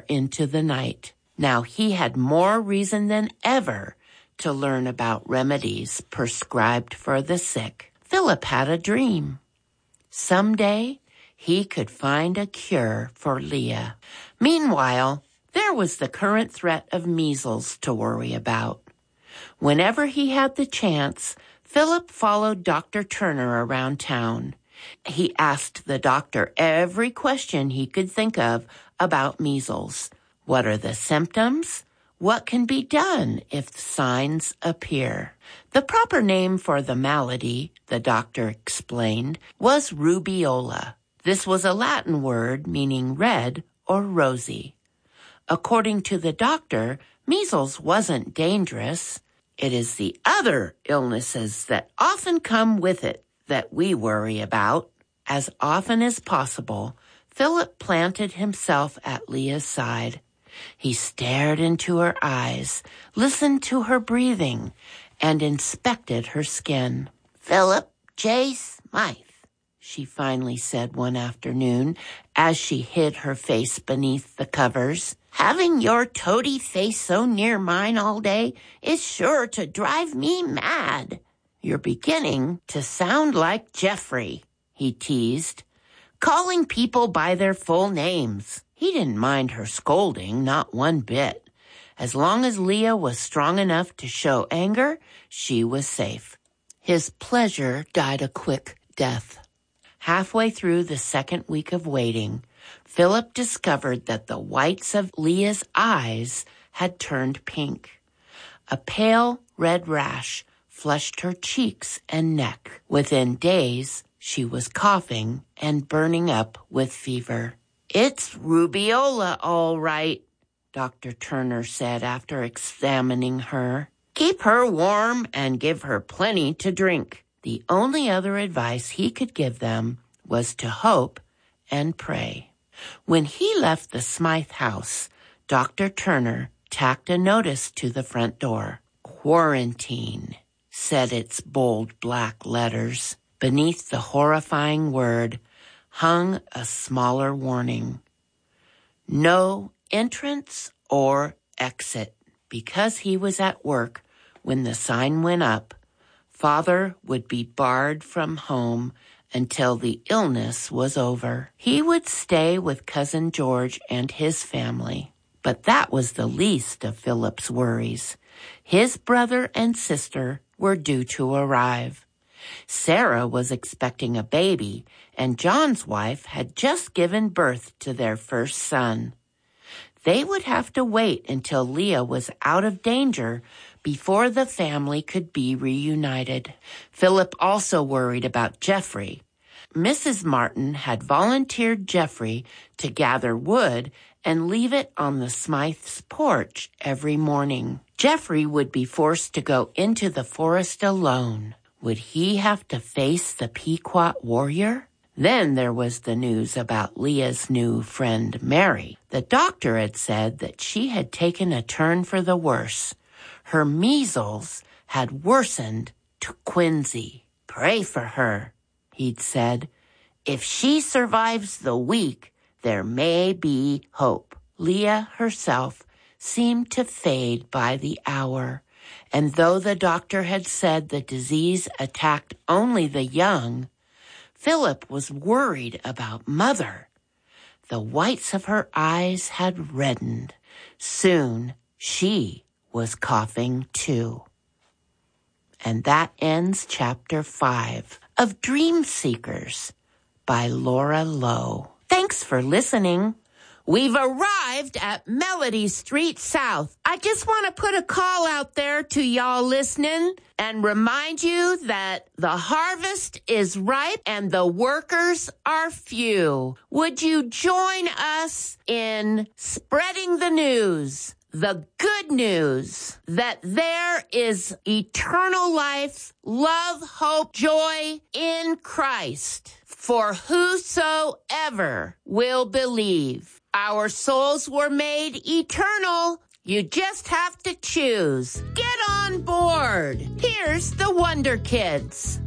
into the night. Now he had more reason than ever to learn about remedies prescribed for the sick. Philip had a dream. Someday he could find a cure for Leah. Meanwhile, there was the current threat of measles to worry about. Whenever he had the chance, Philip followed Dr. Turner around town. He asked the doctor every question he could think of about measles. What are the symptoms? What can be done if signs appear? The proper name for the malady, the doctor explained, was rubeola. This was a Latin word meaning red or rosy. According to the doctor, measles wasn't dangerous. It is the other illnesses that often come with it that we worry about. As often as possible, Philip planted himself at Leah's side. He stared into her eyes, listened to her breathing, and inspected her skin. "Philip J. Smythe," she finally said one afternoon as she hid her face beneath the covers. "Having your toady face so near mine all day is sure to drive me mad." "You're beginning to sound like Jeffrey," he teased, "calling people by their full names." He didn't mind her scolding, not one bit. As long as Leah was strong enough to show anger, she was safe. His pleasure died a quick death. Halfway through the second week of waiting, Philip discovered that the whites of Leah's eyes had turned pink. A pale red rash flushed her cheeks and neck. Within days, she was coughing and burning up with fever. "It's rubeola, all right," Dr. Turner said after examining her. "Keep her warm and give her plenty to drink." The only other advice he could give them was to hope and pray. When he left the Smythe house, Dr. Turner tacked a notice to the front door. "Quarantine," said its bold black letters. Beneath the horrifying word hung a smaller warning. "No entrance or exit." Because he was at work when the sign went up, Father would be barred from home until the illness was over. He would stay with Cousin George and his family. But that was the least of Philip's worries. His brother and sister were due to arrive. Sarah was expecting a baby, and John's wife had just given birth to their first son. They would have to wait until Leah was out of danger before the family could be reunited. Philip also worried about Jeffrey. Mrs. Martin had volunteered Jeffrey to gather wood and leave it on the Smythe's porch every morning. Jeffrey would be forced to go into the forest alone. Would he have to face the Pequot warrior? Then there was the news about Leah's new friend, Mary. The doctor had said that she had taken a turn for the worse. Her measles had worsened to quinsy. "Pray for her," he'd said. "If she survives the week, there may be hope." Leah herself seemed to fade by the hour. And though the doctor had said the disease attacked only the young, Philip was worried about Mother. The whites of her eyes had reddened. Soon she was coughing too. And that ends Chapter 5 of Dream Seekers by Laura Lowe. Thanks for listening. We've arrived at Melody Street South. I just want to put a call out there to y'all listening and remind you that the harvest is ripe and the workers are few. Would you join us in spreading the news, the good news, that there is eternal life, love, hope, joy in Christ for whosoever will believe? Our souls were made eternal. You just have to choose. Get on board. Here's the Wonder Kids.